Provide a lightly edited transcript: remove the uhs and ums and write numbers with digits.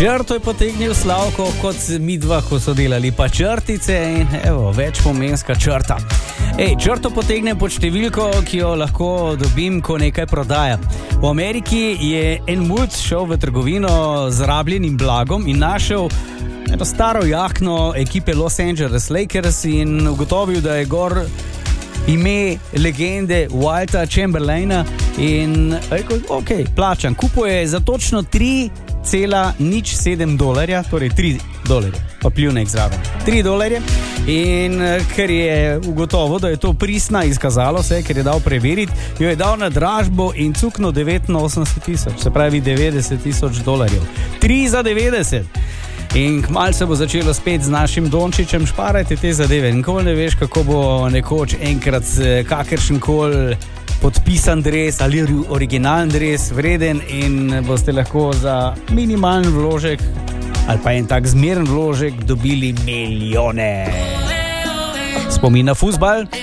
Črto je potegnil Slavko kot mi dva, ko so delali pa črtice in evo, večpomenska črta. Črto potegnem pod številko, ki jo lahko dobim, ko nekaj prodaja. V Ameriki je en mulj šel v trgovino z rabljenim blagom in našel eno staro jakno ekipe Los Angeles Lakers in ugotovil, da je gor ime legende Wilta Chamberlaina in rekel, ok, plačam. Kupuje za točno $3,07, torej $3, pa pljunek zraven. $3 in ker je ugotovil, da je to pristna, izkazalo se, ker je dal preveriti, jo je dal na dražbo in cukno 89,000, se pravi $90,000. 3 za 90. In kmalu se bo začelo spet z našim Dončićem, šparajte te zadeve. Nikoli ne veš, kako bo nekoč enkrat kakršenkoli podpisan dres ali originalen dres vreden in boste lahko za minimalen vložek ali pa en tak zmeren vložek dobili milijone. Spomin na fuzbal.